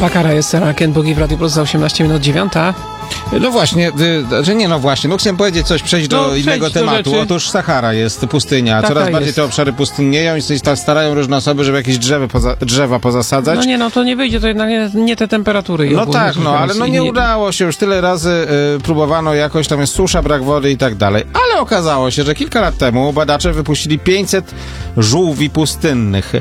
Bakara jest Ken Boogie w Radio Plus za 18 minut 9. No właśnie, no chciałem powiedzieć coś, przejść do innego tematu. Otóż Sahara jest pustynia, coraz bardziej te obszary pustynieją i starają różne osoby, żeby jakieś drzewa pozasadzać. To nie wyjdzie, to jednak nie te temperatury. No tak, ale nie udało się, już tyle razy próbowano jakoś, tam jest susza, brak wody i tak dalej. Ale okazało się, że kilka lat temu badacze wypuścili 500 żółwi pustynnych.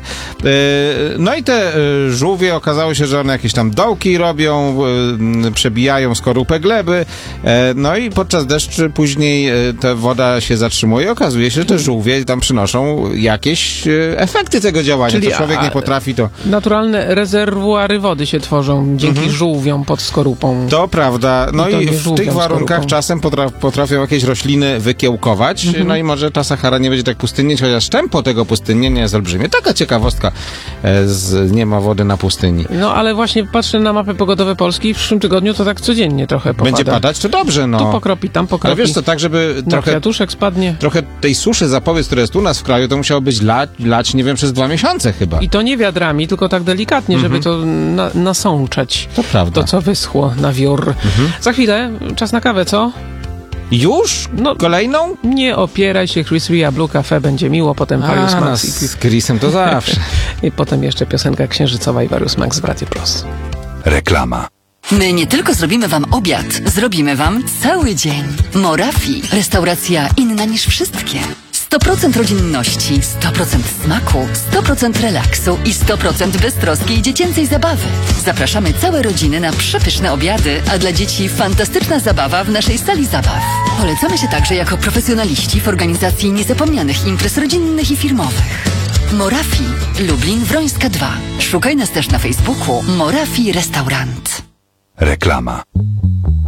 No i te żółwie, okazało się, że one jakieś tam dołki robią, przebijają skorupę gleby, no i podczas deszczu później ta woda się zatrzymuje. Okazuje się, że te żółwie tam przynoszą jakieś efekty tego działania. Czyli człowiek nie potrafi to... Naturalne rezerwuary wody się tworzą dzięki żółwiom pod skorupą. To prawda. No i w tych warunkach czasem potrafią jakieś rośliny wykiełkować. No i może ta Sahara nie będzie tak pustynnieć, chociaż tempo tego pustynnienia jest olbrzymie. Taka ciekawostka nie ma wody na pustyni. No ale właśnie patrzę na mapę pogodowe Polski i w przyszłym tygodniu to tak codziennie trochę popada. Będzie padać, to dobrze, no. Tu pokropi, tam pokropi. Ale wiesz co, tak żeby trochę... kwiatuszek spadnie. Trochę tej suszy, zapowiedz, która jest u nas w kraju, to musiało być lać, nie wiem, przez 2 miesiące chyba. I to nie wiadrami, tylko tak delikatnie, żeby to nasączać. To prawda. To, co wyschło na wiór. Za chwilę, czas na kawę, co? Już? Kolejną? Nie opieraj się, Chris Ria, Blue Cafe, będzie miło, potem Various Max. Z Chrisem to zawsze. I potem jeszcze piosenka księżycowa i Various Max w Radio Plus. Reklama. My nie tylko zrobimy wam obiad, zrobimy wam cały dzień. Morafi. Restauracja inna niż wszystkie. 100% rodzinności, 100% smaku, 100% relaksu i 100% beztroskiej dziecięcej zabawy. Zapraszamy całe rodziny na przepyszne obiady, a dla dzieci fantastyczna zabawa w naszej sali zabaw. Polecamy się także jako profesjonaliści w organizacji niezapomnianych imprez rodzinnych i firmowych. Morafi. Lublin, Wrońska 2. Szukaj nas też na Facebooku Morafi Restaurant. Reklama.